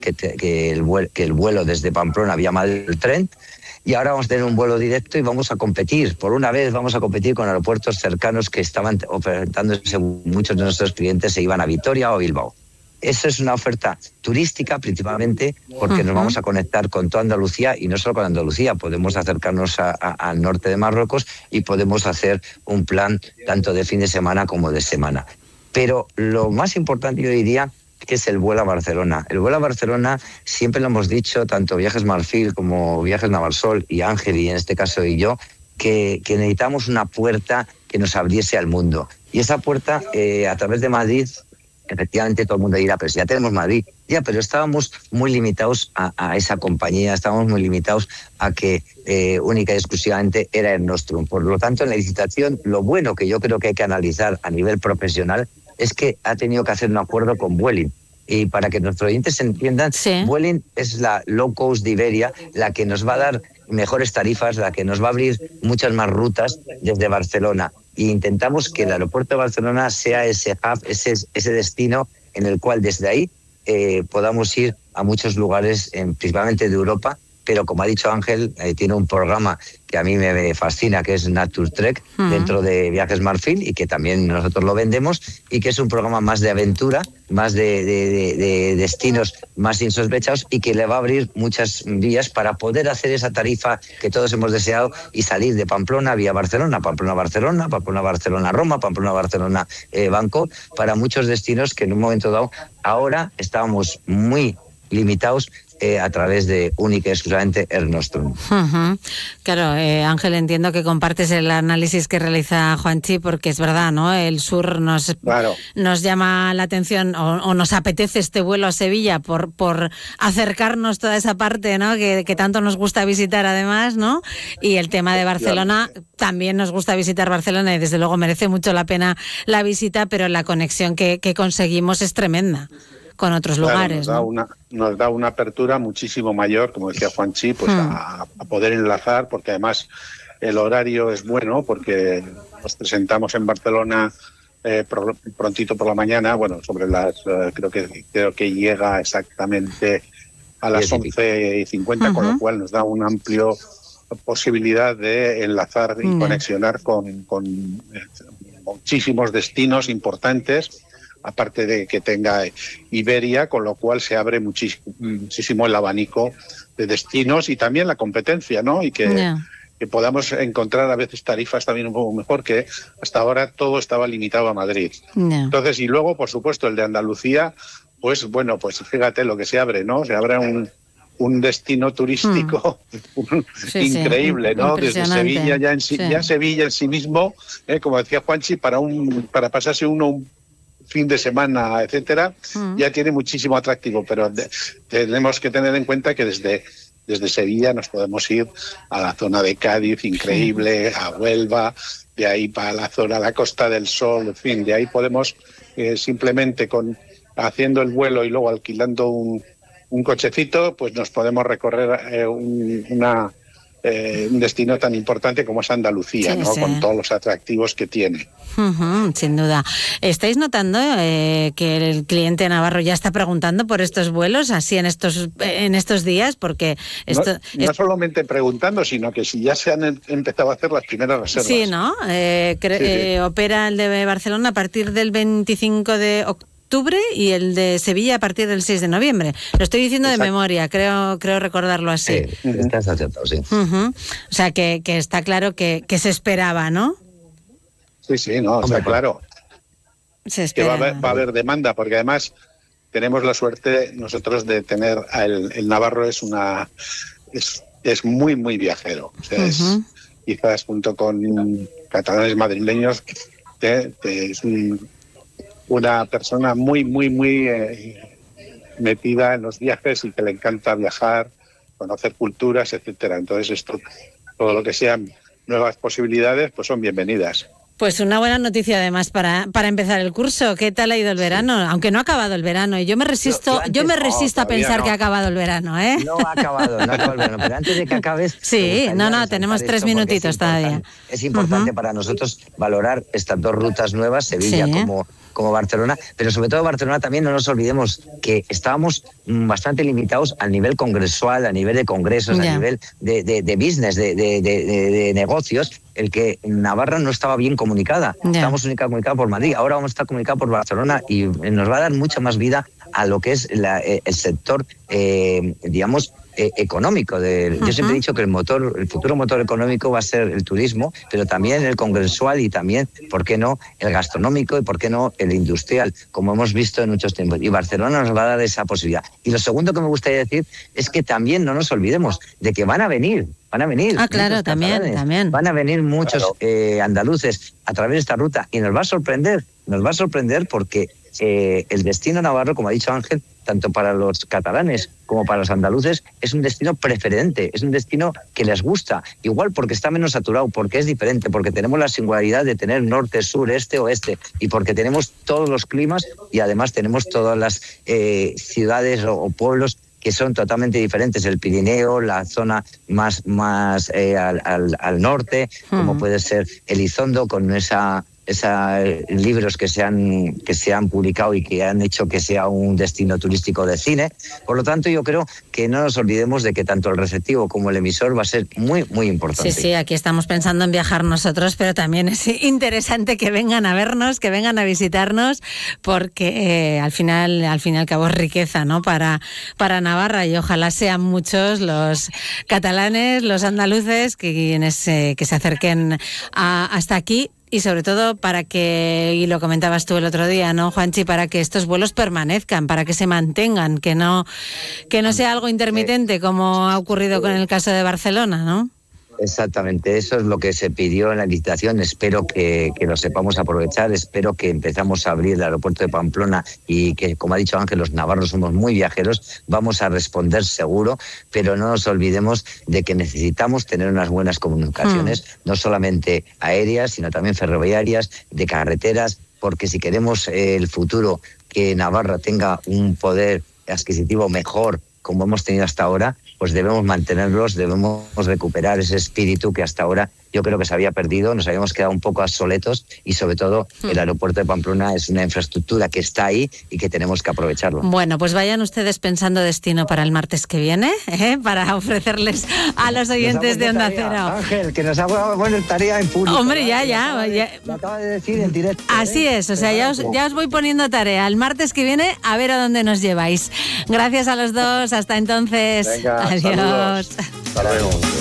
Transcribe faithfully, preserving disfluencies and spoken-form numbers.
que, te, que, el, vuelo, que el vuelo desde Pamplona vía Madrid el tren, y ahora vamos a tener un vuelo directo y vamos a competir. Por una vez vamos a competir con aeropuertos cercanos que estaban ofertándose, muchos de nuestros clientes se iban a Vitoria o Bilbao. Esa es una oferta turística principalmente porque uh-huh. nos vamos a conectar con toda Andalucía y no solo con Andalucía, podemos acercarnos a, a, al norte de Marruecos y podemos hacer un plan tanto de fin de semana como de semana. Pero lo más importante yo diría que es el vuelo a Barcelona. El vuelo a Barcelona siempre lo hemos dicho, tanto Viajes Marfil como Viajes Navarsol y Ángel y en este caso y yo, que, que necesitamos una puerta que nos abriese al mundo. Y esa puerta eh, a través de Madrid, efectivamente todo el mundo dirá, pero si ya tenemos Madrid, ya, pero estábamos muy limitados a, a esa compañía, estábamos muy limitados a que eh, única y exclusivamente era el Nostrum. Por lo tanto, en la licitación, lo bueno que yo creo que hay que analizar a nivel profesional es que ha tenido que hacer un acuerdo con Vueling. Y para que nuestros oyentes entiendan, sí. Vueling es la low cost de Iberia, la que nos va a dar mejores tarifas, la que nos va a abrir muchas más rutas desde Barcelona. E intentamos que el aeropuerto de Barcelona sea ese hub, ese, ese destino en el cual desde ahí eh, podamos ir a muchos lugares, en, principalmente de Europa, pero como ha dicho Ángel, eh, tiene un programa que a mí me fascina, que es Naturtrek, uh-huh. dentro de Viajes Marfil, y que también nosotros lo vendemos, y que es un programa más de aventura, más de, de, de, de destinos más insospechados, y que le va a abrir muchas vías para poder hacer esa tarifa que todos hemos deseado y salir de Pamplona vía Barcelona, Pamplona-Barcelona, Pamplona-Barcelona-Roma, Pamplona-Barcelona eh, Bangkok, para muchos destinos que en un momento dado, ahora estábamos muy limitados Eh, a través de única y exclusivamente el Nostrum. Uh-huh. Claro, eh, Ángel, entiendo que compartes el análisis que realiza Juanchi, porque es verdad, ¿no? El sur nos, claro. nos llama la atención o, o nos apetece este vuelo a Sevilla por, por acercarnos toda esa parte, ¿no? Que, que tanto nos gusta visitar además, ¿no? Y el tema de Barcelona, claro. también nos gusta visitar Barcelona y desde luego merece mucho la pena la visita, pero la conexión que, que conseguimos es tremenda con otros claro, lugares. Nos da, ¿no? una, nos da una apertura muchísimo mayor, como decía Juanchi, pues hmm. a, a poder enlazar, porque además el horario es bueno, porque nos presentamos en Barcelona eh, pro, prontito por la mañana, bueno, sobre las, eh, creo que creo que llega exactamente a las once y cincuenta, uh-huh. con lo cual nos da una amplia posibilidad de enlazar y uh-huh. conexionar con, con eh, muchísimos destinos importantes, aparte de que tenga Iberia, con lo cual se abre muchísimo, muchísimo el abanico de destinos y también la competencia, ¿no? Y que, yeah. que podamos encontrar a veces tarifas también un poco mejor, que hasta ahora todo estaba limitado a Madrid. Yeah. Entonces, y luego, por supuesto, el de Andalucía, pues bueno, pues fíjate lo que se abre, ¿no? Se abre un, un destino turístico mm. sí, increíble, sí. ¿no? Desde Sevilla, ya en sí, sí. ya Sevilla en sí mismo, eh, como decía Juanchi, para, un, para pasarse uno un fin de semana, etcétera, uh-huh. ya tiene muchísimo atractivo, pero de, tenemos que tener en cuenta que desde, desde Sevilla nos podemos ir a la zona de Cádiz, increíble, a Huelva, de ahí para la zona, la Costa del Sol, en fin, de ahí podemos eh, simplemente con haciendo el vuelo y luego alquilando un, un cochecito, pues nos podemos recorrer eh, un, una... Eh, un destino tan importante como es Andalucía, sí, ¿no? Sí. Con todos los atractivos que tiene. Uh-huh, sin duda. ¿Estáis notando eh, que el cliente navarro ya está preguntando por estos vuelos así en estos en estos días? Porque esto, no, no solamente preguntando, sino que si ya se han empezado a hacer las primeras reservas. Sí, ¿no? Eh, cre- sí, sí. Eh, opera el de Barcelona a partir del veinticinco de octubre. Y el de Sevilla a partir del seis de noviembre. Lo estoy diciendo Exacto. de memoria, creo creo recordarlo así. Sí, uh-huh. estás acertado, sí. Uh-huh. O sea, que, que está claro que, que se esperaba, ¿no? Sí, sí, no, Hombre, está claro. Se espera. Que va a, haber, va a haber demanda, porque además tenemos la suerte nosotros de tener... El, el navarro es una es, es muy, muy viajero. O sea, uh-huh. es, quizás junto con catalanes madrileños, que, que es un... una persona muy, muy, muy eh, metida en los viajes y que le encanta viajar, conocer culturas, etcétera. Entonces, esto, todo lo que sean nuevas posibilidades, pues son bienvenidas. Pues una buena noticia además para, para empezar el curso. ¿Qué tal ha ido el verano? Sí. Aunque no ha acabado el verano. Y yo me resisto, no, yo me resisto no, a pensar no. que ha acabado el verano, ¿eh? No ha acabado, no ha acabado el verano. Pero antes de que acabes... Sí, no, no, tenemos tres minutitos es todavía. Es importante uh-huh. para nosotros valorar estas dos rutas nuevas, Sevilla sí. como, como Barcelona, pero sobre todo Barcelona también no nos olvidemos que estábamos bastante limitados al nivel congresual, a nivel de congresos, yeah. a nivel de, de, de business, de, de, de, de negocios, el que Navarra no estaba bien comunicada. Yeah. Estábamos únicamente comunicados por Madrid, ahora vamos a estar comunicados por Barcelona y nos va a dar mucha más vida a lo que es la, el sector, eh, digamos, Eh, económico. De, uh-huh. Yo siempre he dicho que el motor, el futuro motor económico va a ser el turismo, pero también el congresual y también, ¿por qué no?, el gastronómico y, ¿por qué no?, el industrial, como hemos visto en muchos tiempos. Y Barcelona nos va a dar esa posibilidad. Y lo segundo que me gustaría decir es que también no nos olvidemos de que van a venir, van a venir. Ah, claro, también, también. Van a venir muchos claro. eh, andaluces a través de esta ruta y nos va a sorprender, nos va a sorprender porque eh, el destino navarro, como ha dicho Ángel, tanto para los catalanes como para los andaluces, es un destino preferente, es un destino que les gusta, igual porque está menos saturado, porque es diferente, porque tenemos la singularidad de tener norte, sur, este, oeste, y porque tenemos todos los climas y además tenemos todas las eh, ciudades o, o pueblos que son totalmente diferentes, el Pirineo, la zona más, más eh, al, al, al norte, uh-huh. como puede ser Elizondo, con esa... Esos libros que se han que se han publicado y que han hecho que sea un destino turístico de cine. Por lo tanto, yo creo que no nos olvidemos de que tanto el receptivo como el emisor va a ser muy, muy importante. Sí, sí, aquí estamos pensando en viajar nosotros, pero también es interesante que vengan a vernos, que vengan a visitarnos, porque eh, al final, al fin y al cabo es riqueza, ¿no?, para, para Navarra, y ojalá sean muchos los catalanes, los andaluces, que, quienes, eh, que se acerquen a, hasta aquí. Y sobre todo para que, y lo comentabas tú el otro día, ¿no, Juanchi?, para que estos vuelos permanezcan, para que se mantengan, que no, que no sea algo intermitente como ha ocurrido con el caso de Barcelona, ¿no? Exactamente, eso es lo que se pidió en la licitación. Espero que, que lo sepamos aprovechar, espero que empezamos a abrir el aeropuerto de Pamplona y que, como ha dicho Ángel, los navarros somos muy viajeros, vamos a responder seguro, pero no nos olvidemos de que necesitamos tener unas buenas comunicaciones, mm. no solamente aéreas, sino también ferroviarias, de carreteras, porque si queremos eh, el futuro, que Navarra tenga un poder adquisitivo mejor, como hemos tenido hasta ahora, pues debemos mantenerlos, debemos recuperar ese espíritu que hasta ahora yo creo que se había perdido, nos habíamos quedado un poco obsoletos y sobre todo el aeropuerto de Pamplona es una infraestructura que está ahí y que tenemos que aprovecharlo. Bueno, pues vayan ustedes pensando destino para el martes que viene, ¿eh? para ofrecerles a los oyentes de Onda Cero. Ángel, que nos ha vuelto tarea en público. Hombre, ya, ya. ya. Lo acaba de decir en directo. Así ¿eh? es, o sea, ya os, ya os voy poniendo tarea. El martes que viene a ver a dónde nos lleváis. Gracias a los dos, hasta entonces. Venga, adiós. Hasta luego.